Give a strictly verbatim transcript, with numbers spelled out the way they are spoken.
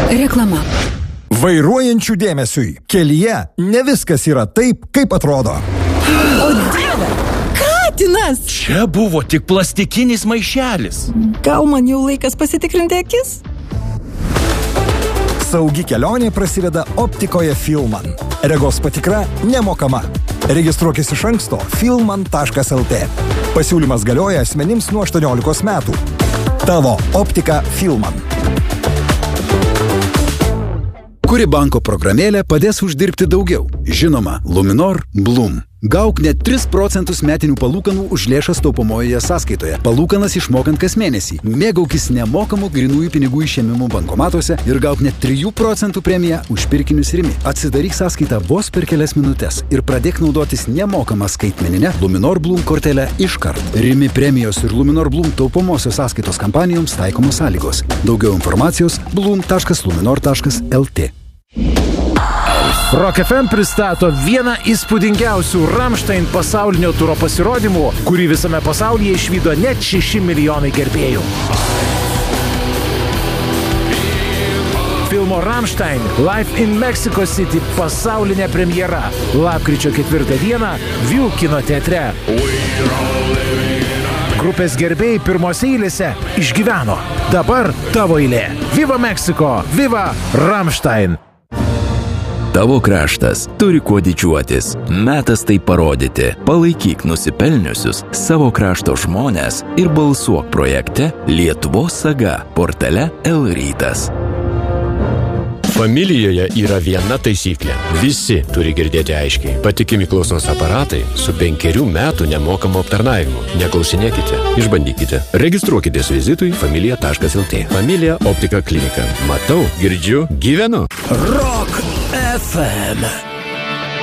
Reklama. Vairuojančių dėmesiui. Kelyje ne viskas yra taip, kaip atrodo. O Dieve, katinas! Čia buvo tik plastikinis maišelis. Gal man jau laikas pasitikrinti akis? Saugi kelionė prasideda optikoje Filman. Regos patikra nemokama. Registruokis iš anksto filman taškas el tė. Pasiūlymas galioja asmenims nuo aštuoniolikos metų. Tavo optika Filman. Kuri banko programėlė padės uždirbti daugiau? Žinoma, Luminor Bloom. Gauk net tris procentus metinių palūkanų už lėšas taupomojoje sąskaitoje. Palūkanas išmokant kas mėnesį. Mėgaukis nemokamų grynųjų pinigų išėmimų bankomatuose ir gauk net trijų procentų premiją už pirkinius Rimi. Atsidaryk sąskaitą vos per kelias minutės ir pradėk naudotis nemokamą skaitmeninę Luminor Bloom kortelę iškart. Rimi premijos ir Luminor Bloom taupomosios sąskaitos kampanijoms taikomos sąlygos. Daugiau informacijos bloom taškas luminor taškas el tė. Rock F M pristato vieną įspūdingiausių Rammstein pasaulinio turo pasirodymų, kurį visame pasaulyje išvydo net šeši milijonai gerbėjų. Filmo Rammstein Live in Mexico City pasaulinė premjera lapkričio ketvirtą dieną View kino teatre. Grupės gerbėjai pirmose eilėse išgyveno. Dabar tavo eilė. Viva Mexico! Viva Rammstein! Tavo kraštas turi kuo didžiuotis. Metas tai parodyti. Palaikyk nusipelniusius savo krašto žmones ir balsuok projekte Lietuvos saga portale El Rytas. Familijoje yra viena taisyklė. Visi turi girdėti aiškiai. Patikimi klausos aparatai su penkerių metų nemokamu aptarnavimu. Neklausinėkite, išbandykite. Registruokitės vizitui familija taškas el tė. Familija optika klinika. Matau, girdžiu, gyvenu. Rock F M.